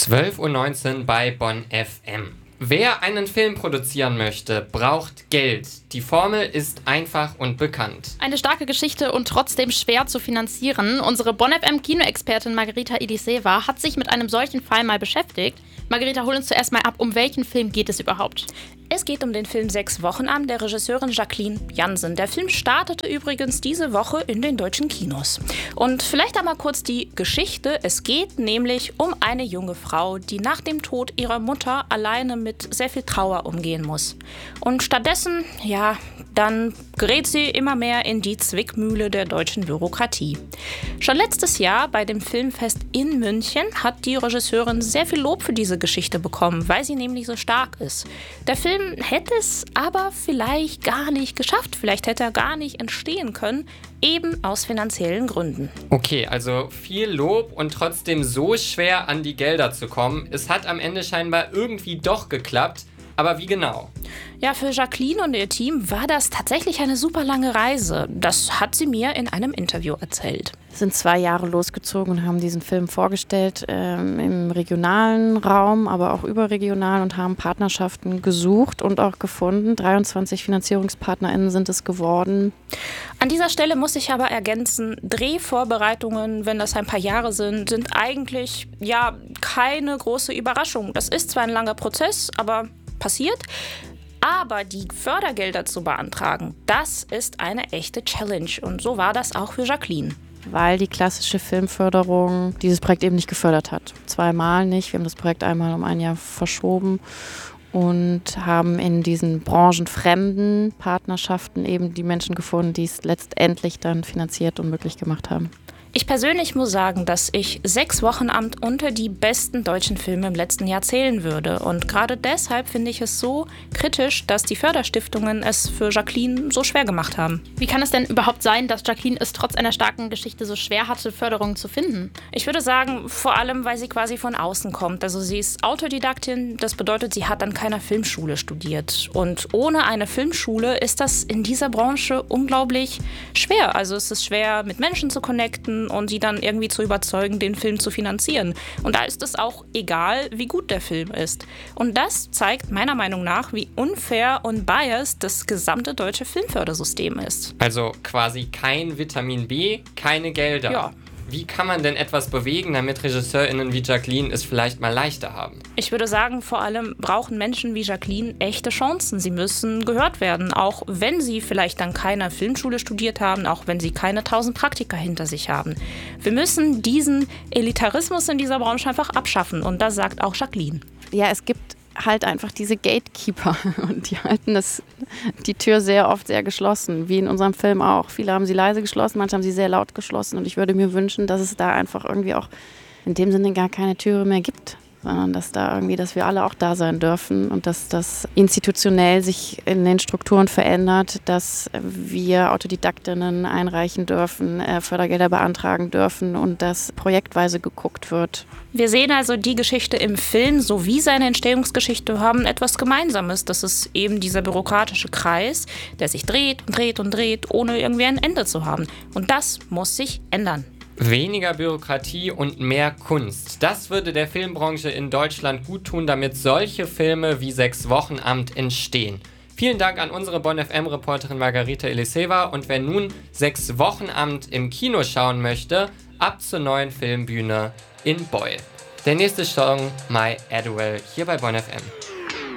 12:19 Uhr bei Bonn FM. Wer einen Film produzieren möchte, braucht Geld. Die Formel ist einfach und bekannt. Eine starke Geschichte und trotzdem schwer zu finanzieren. Unsere Bonn FM Kinoexpertin Margarita Eliseva hat sich mit einem solchen Fall mal beschäftigt. Margarita, hol uns zuerst mal ab, um welchen Film geht es überhaupt? Es geht um den Film 6 Wochenabend der Regisseurin Jacqueline Jansen. Der Film startete übrigens diese Woche in den deutschen Kinos. Und vielleicht einmal kurz die Geschichte. Es geht nämlich um eine junge Frau, die nach dem Tod ihrer Mutter alleine mit sehr viel Trauer umgehen muss. Und stattdessen, dann gerät sie immer mehr in die Zwickmühle der deutschen Bürokratie. Schon letztes Jahr bei dem Filmfest in München hat die Regisseurin sehr viel Lob für diese Geschichte bekommen, weil sie nämlich so stark ist. Der Film hätte es aber vielleicht gar nicht geschafft, vielleicht hätte er gar nicht entstehen können, eben aus finanziellen Gründen. Okay, also viel Lob und trotzdem so schwer an die Gelder zu kommen. Es hat am Ende scheinbar irgendwie doch geklappt, aber wie genau? Ja, für Jacqueline und ihr Team war das tatsächlich eine super lange Reise. Das hat sie mir in einem Interview erzählt. Wir sind 2 Jahre losgezogen und haben diesen Film vorgestellt im regionalen Raum, aber auch überregional und haben Partnerschaften gesucht und auch gefunden. 23 FinanzierungspartnerInnen sind es geworden. An dieser Stelle muss ich aber ergänzen, Drehvorbereitungen, wenn das ein paar Jahre sind eigentlich keine große Überraschung. Das ist zwar ein langer Prozess, aber passiert. Aber die Fördergelder zu beantragen, das ist eine echte Challenge. Und so war das auch für Jacqueline. Weil die klassische Filmförderung dieses Projekt eben nicht gefördert hat. 2-mal nicht. Wir haben das Projekt einmal um 1 Jahr verschoben und haben in diesen branchenfremden Partnerschaften eben die Menschen gefunden, die es letztendlich dann finanziert und möglich gemacht haben. Ich persönlich muss sagen, dass ich 6 Wochenabend unter die besten deutschen Filme im letzten Jahr zählen würde. Und gerade deshalb finde ich es so kritisch, dass die Förderstiftungen es für Jacqueline so schwer gemacht haben. Wie kann es denn überhaupt sein, dass Jacqueline es trotz einer starken Geschichte so schwer hatte, Förderungen zu finden? Ich würde sagen, vor allem, weil sie quasi von außen kommt. Also sie ist Autodidaktin, das bedeutet, sie hat an keiner Filmschule studiert. Und ohne eine Filmschule ist das in dieser Branche unglaublich schwer. Also es ist schwer, mit Menschen zu connecten und sie dann irgendwie zu überzeugen, den Film zu finanzieren. Und da ist es auch egal, wie gut der Film ist. Und das zeigt meiner Meinung nach, wie unfair und biased das gesamte deutsche Filmfördersystem ist. Also quasi kein Vitamin B, keine Gelder. Ja. Wie kann man denn etwas bewegen, damit RegisseurInnen wie Jacqueline es vielleicht mal leichter haben? Ich würde sagen, vor allem brauchen Menschen wie Jacqueline echte Chancen. Sie müssen gehört werden, auch wenn sie vielleicht dann keine Filmschule studiert haben, auch wenn sie keine 1000 Praktika hinter sich haben. Wir müssen diesen Elitarismus in dieser Branche einfach abschaffen und das sagt auch Jacqueline. Ja, es gibt halt einfach diese Gatekeeper und die halten die Tür sehr oft sehr geschlossen, wie in unserem Film auch. Viele haben sie leise geschlossen, manche haben sie sehr laut geschlossen und ich würde mir wünschen, dass es da einfach irgendwie auch in dem Sinne gar keine Türe mehr gibt, sondern dass wir alle auch da sein dürfen und dass das institutionell sich in den Strukturen verändert, dass wir Autodidaktinnen einreichen dürfen, Fördergelder beantragen dürfen und dass projektweise geguckt wird. Wir sehen also, die Geschichte im Film sowie seine Entstehungsgeschichte haben etwas Gemeinsames. Das ist eben dieser bürokratische Kreis, der sich dreht und dreht und dreht, ohne irgendwie ein Ende zu haben. Und das muss sich ändern. Weniger Bürokratie und mehr Kunst. Das würde der Filmbranche in Deutschland gut tun, damit solche Filme wie 6 Wochenabend entstehen. Vielen Dank an unsere Bonn FM-Reporterin Margarita Eliseva. Und wer nun 6 Wochenabend im Kino schauen möchte, ab zur neuen Filmbühne in Beul. Der nächste Song, My Adwell, hier bei Bonn FM.